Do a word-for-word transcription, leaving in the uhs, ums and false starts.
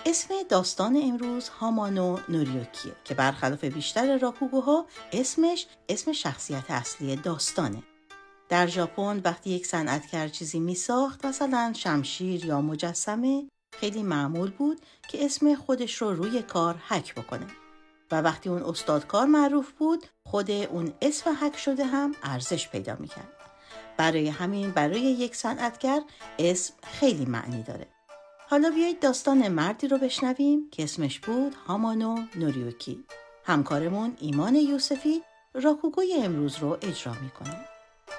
اسم داستان امروز هامانو نوریوکیه که برخلاف بیشتر راکوگوها اسمش اسم شخصیت اصلی داستانه. در ژاپن وقتی یک صنعتگر چیزی می ساخت، مثلا شمشیر یا مجسمه، خیلی معمول بود که اسم خودش رو روی کار حک بکنه. و وقتی اون استادکار معروف بود، خود اون اسم حک شده هم ارزش پیدا می کرد. برای همین برای یک صنعتگر اسم خیلی معنی داره. حالا بیایید داستان مردی رو بشنویم که اسمش بود هامانو نوریوکی. همکارمون ایمان یوسفی راکوگوی امروز رو اجرا میکنه.